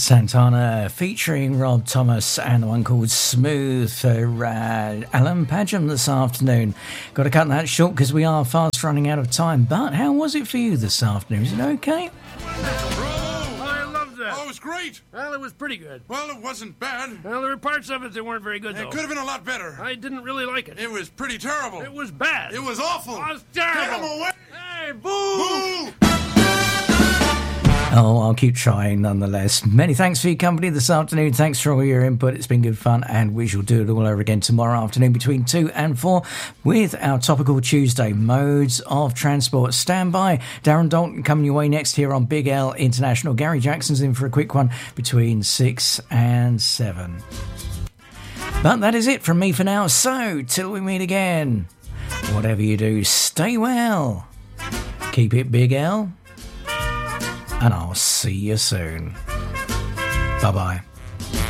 Santana featuring Rob Thomas and the one called Smooth for Alan Padgham this afternoon. Got to cut that short because we are fast running out of time. But how was it for you this afternoon? Is it okay? I loved that. Oh, it was great. Well, it was pretty good. Well, it wasn't bad. Well, there were parts of it that weren't very good, though. It could have been a lot better. I didn't really like it. It was pretty terrible. It was bad. It was awful. It was terrible. Get him away. Hey, boo! Boo! Oh, I'll keep trying nonetheless. Many thanks for your company this afternoon. Thanks for all your input. It's been good fun, and we shall do it all over again tomorrow afternoon between 2 and 4 with our Topical Tuesday modes of transport. Stand by. Darren Dalton coming your way next here on Big L International. Gary Jackson's in for a quick one between 6 and 7. But that is it from me for now. So, till we meet again, whatever you do, stay well. Keep it Big L. And I'll see you soon. Bye-bye.